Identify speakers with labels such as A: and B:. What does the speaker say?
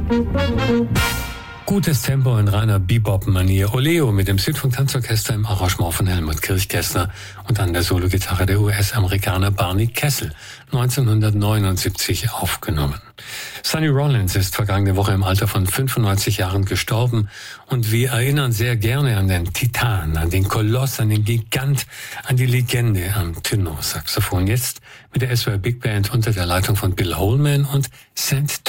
A: Gutes Tempo in reiner Bebop-Manier. Oleo mit dem Südfunk-Tanzorchester im Arrangement von Helmut Kirchgessner und an der Sologitarre der US-Amerikaner Barney Kessel, 1979 aufgenommen. Sonny Rollins ist vergangene Woche im Alter von 95 Jahren gestorben und wir erinnern sehr gerne an den Titan, an den Koloss, an den Gigant, an die Legende am Tenorsaxophon. Jetzt mit der SWR Big Band unter der Leitung von Bill Holman und St.